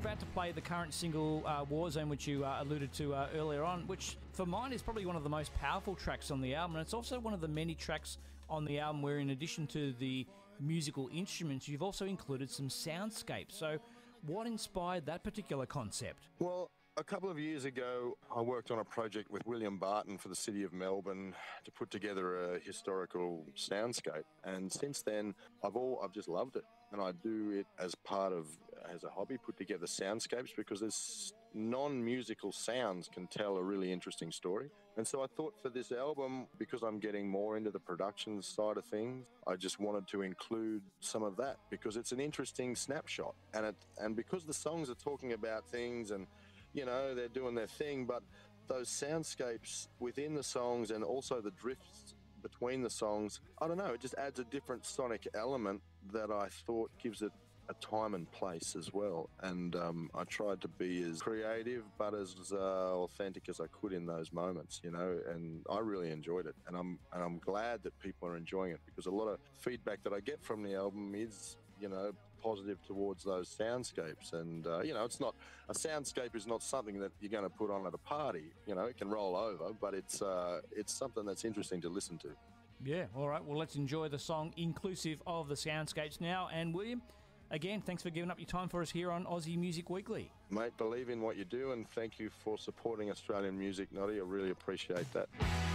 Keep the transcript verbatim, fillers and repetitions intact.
about to play the current single, uh, Warzone, which you uh, alluded to uh, earlier on, which for mine is probably one of the most powerful tracks on the album. And it's also one of the many tracks on the album where, in addition to the musical instruments, you've also included some soundscapes. So what inspired that particular concept? Well, a couple of years ago, I worked on a project with William Barton for the City of Melbourne to put together a historical soundscape. And since then, I've all I've just loved it. And I do it as part of, as a hobby, put together soundscapes, because there's non-musical sounds can tell a really interesting story. And so I thought for this album, because I'm getting more into the production side of things, I just wanted to include some of that, because it's an interesting snapshot. And it, and because the songs are talking about things and, you know, they're doing their thing, but those soundscapes within the songs and also the drifts between the songs, I don't know, it just adds a different sonic element that I thought gives it a time and place as well. And um, I tried to be as creative but as uh, authentic as I could in those moments, you know, and I really enjoyed it. And I'm, and I'm glad that people are enjoying it, because a lot of feedback that I get from the album is, you know, positive towards those soundscapes. And, uh, you know, it's not, a soundscape is not something that you're going to put on at a party. You know, it can roll over, but it's, uh, it's something that's interesting to listen to. Yeah, all right. Well, let's enjoy the song inclusive of the soundscapes now. And William, again, thanks for giving up your time for us here on Aussie Music Weekly. Mate, believe in what you do, and thank you for supporting Australian music, Noddy. I really appreciate that.